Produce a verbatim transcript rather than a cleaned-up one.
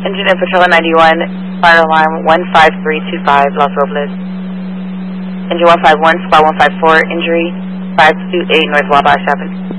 Engine in Patrol ninety-one, fire alarm one five three two five, Los Robles. Engine one five one, squad one five four, injury five two eight, North Wabash Avenue.